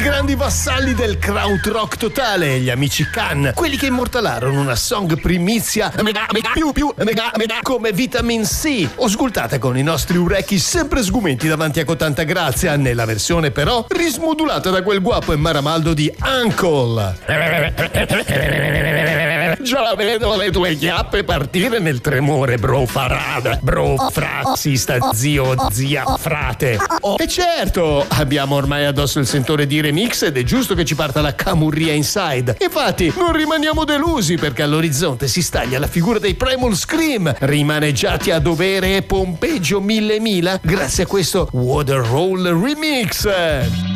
grandi vassalli del krautrock totale, gli amici Can, quelli che immortalarono una song primizia come Vitamin C, auscultata con i nostri urechi sempre sgumenti davanti a cotanta grazia, nella versione però rismodulata da quel guapo e maramaldo di Uncle. Già vedo le tue chiappe partire nel tremore, bro farada, bro frassista, zio, zia, frate. E certo, abbiamo ormai addosso il sentore di remix ed è giusto che ci parta la camurria inside. Infatti non rimaniamo delusi, perché all'orizzonte si staglia la figura dei Primal Scream, rimaneggiati a dovere e pompeggio 1000 grazie a questo Water Roll Remix.